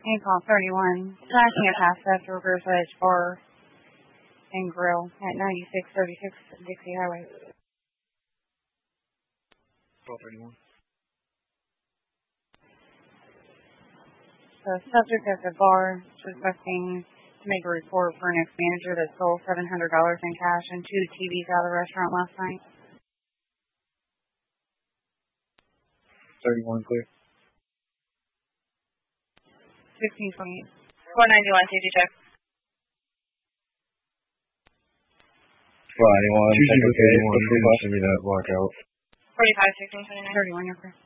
Call 31. Flashing a pass after Riverside Bar and Grill at 9636 Dixie Highway. Call 31. The subject at the bar is requesting to make a report for an ex-manager that stole $700 in cash and 2 TVs out of the restaurant last night. 31 clear. 1628. 491 safety check. 491. Tuesday, 31. That blackout. 45 1629. 31, you're correct.